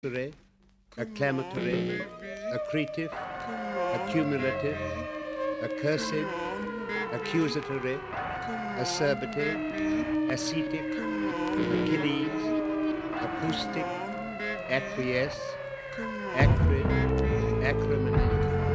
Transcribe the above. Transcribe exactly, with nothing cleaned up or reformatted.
acclamatory, accretive, accumulative, accursive, accusatory, acerbative, ascetic, Achilles, acoustic, acquiesce, acrid, acrimony,